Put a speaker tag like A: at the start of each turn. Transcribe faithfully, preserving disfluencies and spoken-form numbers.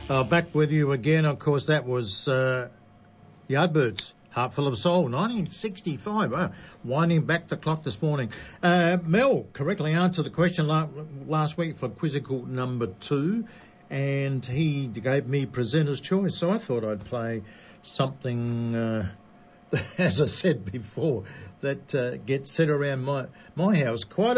A: Uh, back with you again. Of course, that was uh, Yardbirds, Heart Full of Soul, nineteen sixty-five. Oh, winding back the clock this morning. Uh, Mel correctly answered the question la- last week for quizzical number two, and he gave me presenter's choice. So I thought I'd play something, uh, as I said before, that uh, gets said around my, my house quite a